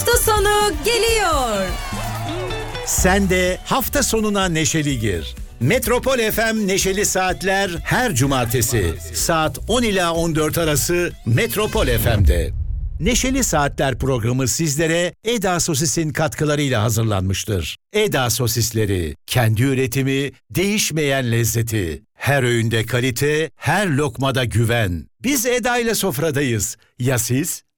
Hafta sonu geliyor. Sen de hafta sonuna neşeli gir. Metropol FM Neşeli Saatler her cumartesi saat 10 ila 14 arası Metropol FM'de. Neşeli Saatler programı sizlere Eda Sosis'in katkılarıyla hazırlanmıştır. Eda Sosisleri, kendi üretimi, değişmeyen lezzeti. Her öğünde kalite, her lokmada güven. Biz Eda ile sofradayız. Ya siz?